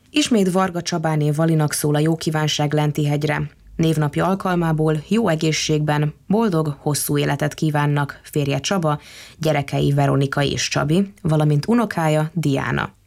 Ismét Varga Csabáné Valinak szól a jókívánság Lentihegyre. Névnapja alkalmából jó egészségben, boldog, hosszú életet kívánnak férje Csaba, gyerekei Veronika és Csabi, valamint unokája Diana.